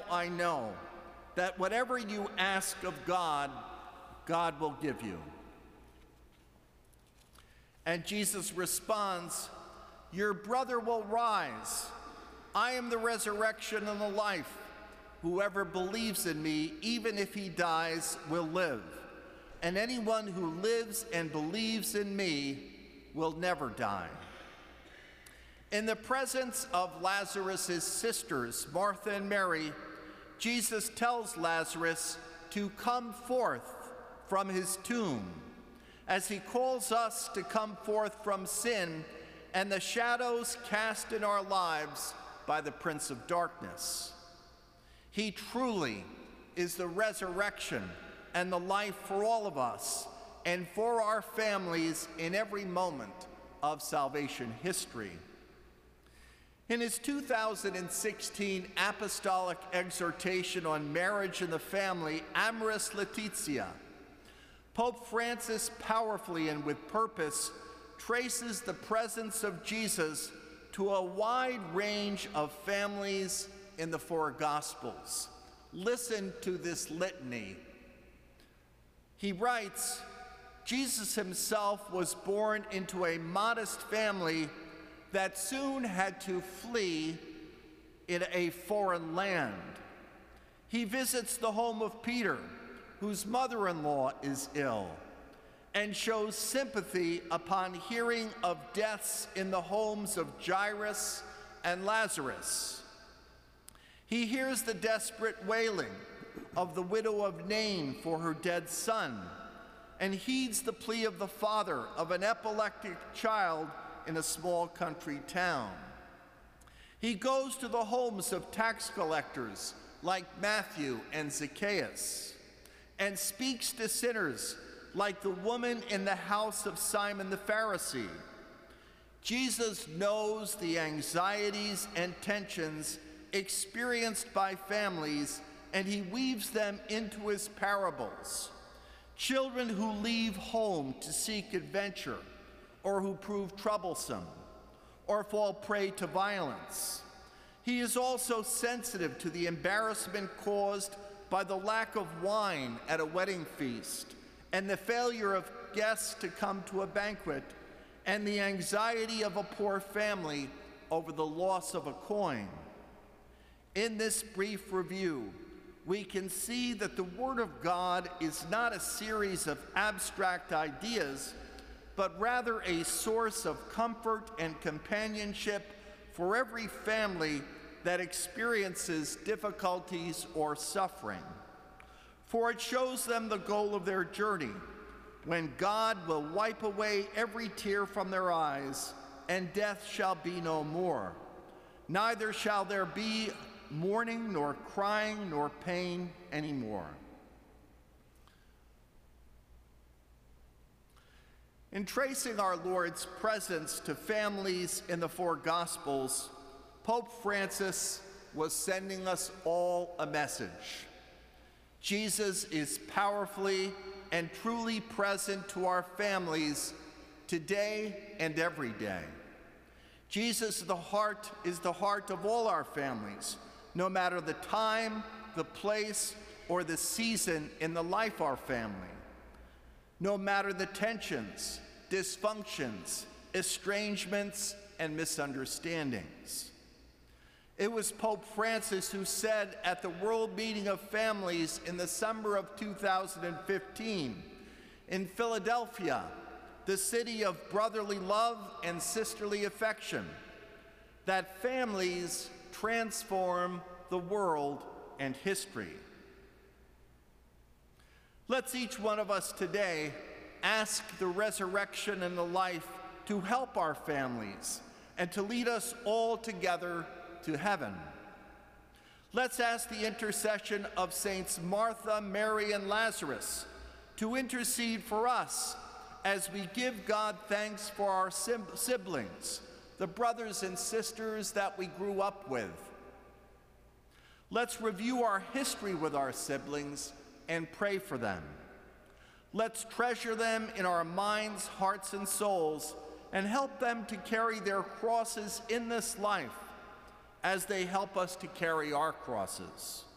I know that whatever you ask of God, God will give you." And Jesus responds, "Your brother will rise. I am the resurrection and the life. Whoever believes in me, even if he dies, will live. And anyone who lives and believes in me will never die." In the presence of Lazarus' sisters, Martha and Mary, Jesus tells Lazarus to come forth from his tomb, as he calls us to come forth from sin and the shadows cast in our lives by the Prince of Darkness. He truly is the resurrection and the life for all of us and for our families in every moment of salvation history. In his 2016 apostolic exhortation on marriage and the family, Amoris Laetitia, Pope Francis powerfully and with purpose traces the presence of Jesus to a wide range of families in the four Gospels. Listen to this litany. He writes, "Jesus himself was born into a modest family that soon had to flee in a foreign land. He visits the home of Peter, whose mother-in-law is ill, and shows sympathy upon hearing of deaths in the homes of Jairus and Lazarus. He hears the desperate wailing of the widow of Nain for her dead son, and heeds the plea of the father of an epileptic child in a small country town. He goes to the homes of tax collectors like Matthew and Zacchaeus, and speaks to sinners like the woman in the house of Simon the Pharisee. Jesus knows the anxieties and tensions experienced by families, and he weaves them into his parables. Children who leave home to seek adventure, or who prove troublesome, or fall prey to violence. He is also sensitive to the embarrassment caused by the lack of wine at a wedding feast, and the failure of guests to come to a banquet, and the anxiety of a poor family over the loss of a coin. In this brief review, we can see that the Word of God is not a series of abstract ideas, but rather a source of comfort and companionship for every family that experiences difficulties or suffering. For it shows them the goal of their journey, when God will wipe away every tear from their eyes, and death shall be no more. Neither shall there be mourning, nor crying, nor pain anymore. In tracing our Lord's presence to families in the four Gospels, Pope Francis was sending us all a message. Jesus is powerfully and truly present to our families today and every day. Jesus is the heart of all our families, no matter the time, the place, or the season in the life of our family. No matter the tensions, dysfunctions, estrangements, and misunderstandings. It was Pope Francis who said at the World Meeting of Families in the summer of 2015 in Philadelphia, the city of brotherly love and sisterly affection, that families transform the world and history. Let's each one of us today ask the resurrection and the life to help our families and to lead us all together to heaven. Let's ask the intercession of Saints Martha, Mary, and Lazarus to intercede for us as we give God thanks for our siblings, the brothers and sisters that we grew up with. Let's review our history with our siblings and pray for them. Let's treasure them in our minds, hearts, and souls, and help them to carry their crosses in this life as they help us to carry our crosses.